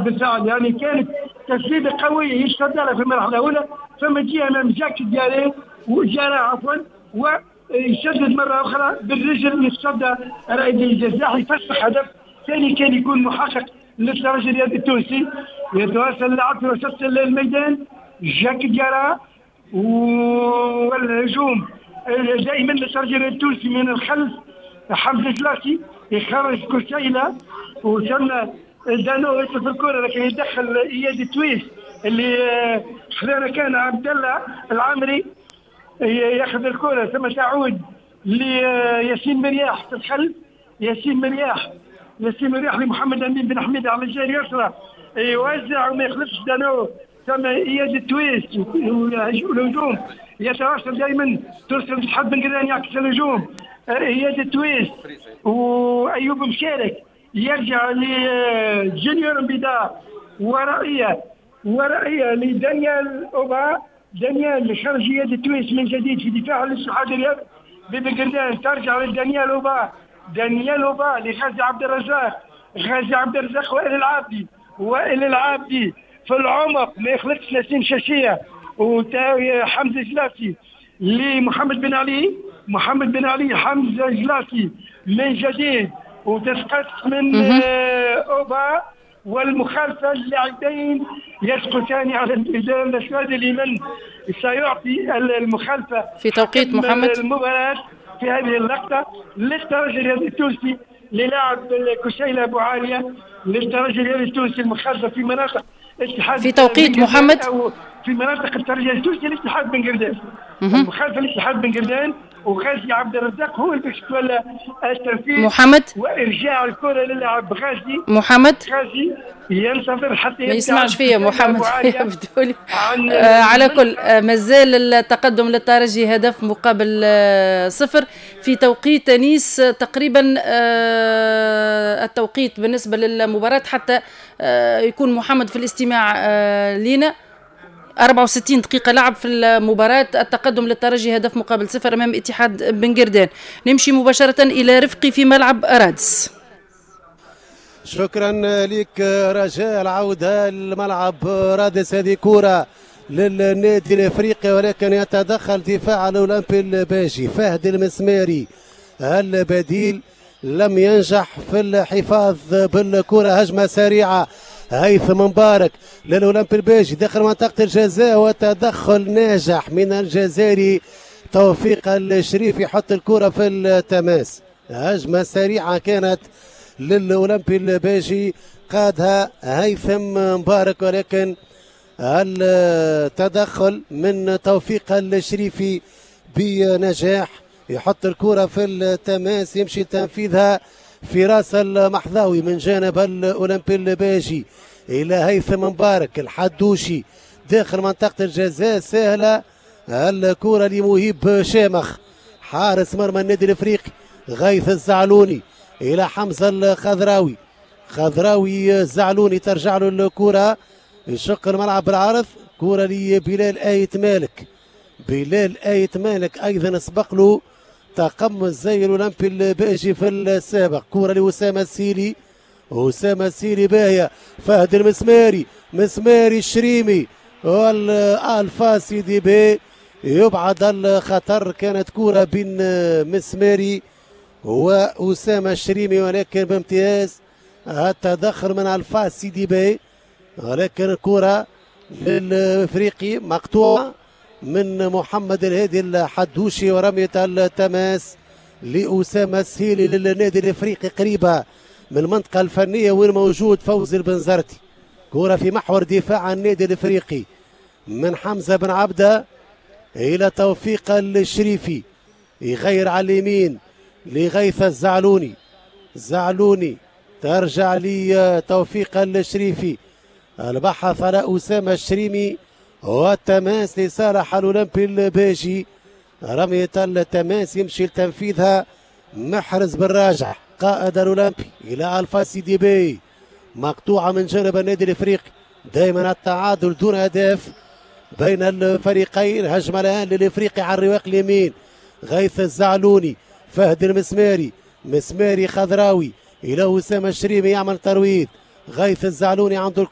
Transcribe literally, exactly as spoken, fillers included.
بالفعل يعني كانت تسديده قويه يشتد لها في المرحله الاولى، ثم جي امام جاك ديالي وجارة عفوا ويشدد مره اخرى بالرجل يتصدى رائد الجزاء يفسخ هدف ثاني كان يكون محقق للترجي الرياضي التونسي. يتواصل اللعب في وسط الميدان جاك ديارا والهجوم دائما للترجي الرياضي التونسي من الخلف حمزه جلاسي يخرج كرسيله وثم دانو يطلب الكره لكن يدخل اياد التويس اللي خلانا كان عبد الله العامري ياخذ الكره ثم تعود لياسين مرياح في الخلف. ياسين مرياح ياسين مرياح لمحمد امين بن حميد على الجهه اليسرى يوزع وما يخلفش دانو ثم اياد التويس والهجوم يتواصل دائما ترسل الاتحاد بن قردان يعكس الهجوم اياد التويس وايوب مشارك يرجع لجونيور بيدا ورائيه ورائيه لدانيال اوبا. دانيال اللي خرج اياد التويس من جديد في دفاع الاتحاد الرياضي بن قردان ترجع لدانيال اوبا. دانيال اوبا لغازي عبد الرزاق غازي عبد الرزاق وائل العابدي وائل العابدي في العمق ما يخلقش نسيم شاشيه وحمزه جلاسي لمحمد بن علي. محمد بن علي حمزه جلاسي من جديد وتسقط من اوبا والمخالفه اللاعبين يسقطان على الميدان الاسود لمن سيعطي المخالفه في توقيت محمد المباراه في هذه اللقطه للترجي الرياضي التونسي للاعب كشيله ابو عاليه للترجي الرياضي التونسي المخالفه في مناطق اتحاد في توقيت محمد او في مناطق الترجي التونسي الاتحاد بن قردان. المخالفه الاتحاد بن قردان وغازي عبد الرزاق هو اللي باش تولى التنفيذ محمد وارجاع الكره للاعب غازي. محمد غازي ينتظر حتى ما يسمعش فيا محمد يبدو لي آه على كل آه مازال التقدم للترجي هدف مقابل آه صفر في توقيت نيس تقريبا آه التوقيت بالنسبه للمباراه حتى آه يكون محمد في الاستماع آه لينا. أربعة وستين دقيقة لعب في المباراة، التقدم للترجي هدف مقابل صفر أمام اتحاد بن قردان. نمشي مباشرة إلى رفقي في ملعب رادس. شكرا لك رجاء. العودة لملعب رادس، هذه كرة للنادي الافريقي ولكن يتدخل دفاع الاولمبي الباجي. فهد المسماري البديل لم ينجح في الحفاظ بالكرة. هجمة سريعة هيثم مبارك للاولمبي الباجي داخل منطقة الجزاء وتدخل ناجح من الجزائري توفيق الشريف يحط الكرة في التماس. هجمة سريعة كانت للاولمبي الباجي قادها هيثم مبارك ولكن التدخل من توفيق الشريفي بنجاح يحط الكرة في التماس. يمشي تنفيذها في راس المحظاوي من جانب الاولمبي الباجي الى هيثم مبارك الحدوشي داخل منطقة الجزاء. سهلة الكرة لمهيب شامخ حارس مرمى النادي الافريقي. غيث الزعلوني الى حمزة الخضراوي. خضراوي الزعلوني ترجع له الكرة يشق الملعب بالعرض. كرة لبلال آيت مالك. بلال آيت مالك ايضا سبق له تقمص زي الاولمبي الباجي في السابق. كرة لأسامة السيلي. أسامة السيلي باهية. فهد المسماري مسماري الشريمي والفا سيدي بي يبعد الخطر. كانت كرة بين مسماري وأسامة الشريمي ولكن بامتياز التدخل من الفا سيدي بي ولكن الكرة للافريقي مقطوعة من محمد الهادي الحدوشي ورمية التماس لأسامة السيلي للنادي الافريقي قريبة من المنطقة الفنية وين موجود فوزي البنزرتي. كرة في محور دفاع النادي الافريقي من حمزة بن عبدة إلى توفيق الشريفي يغير على اليمين لغيث الزعلوني. زعلوني ترجع لتوفيق الشريفي. البحث على أسامة الشريمي والتماس لصالح الأولمبي الباجي. رمية التماس يمشي لتنفيذها محرز بالراجع قائد الأولمبي إلى الفا سيدي بي مقطوعة من جانب النادي الافريقي. دائما التعادل دون اهداف بين الفريقين. هجمة الآن للافريقي على الرواق اليمين. غيث الزعلوني. فهد المسماري. مسماري خضراوي إلى أسامة الشريمي يعمل ترويض. غيث الزعلوني عنده